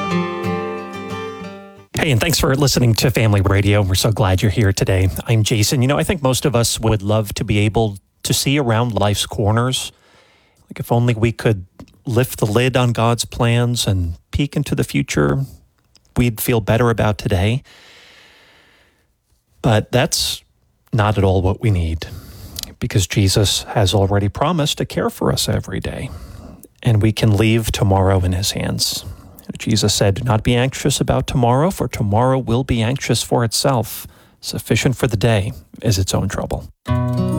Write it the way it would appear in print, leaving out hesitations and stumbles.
Hey, and thanks for listening to Family Radio. We're so glad you're here today. I'm Jason. I think most of us would love to be able to see around life's corners. Like if only we could lift the lid on God's plans and peek into the future, we'd feel better about today. But that's not at all what we need, because Jesus has already promised to care for us every day, and we can leave tomorrow in his hands. Jesus said, "Do not be anxious about tomorrow, for tomorrow will be anxious for itself. Sufficient for the day is its own trouble."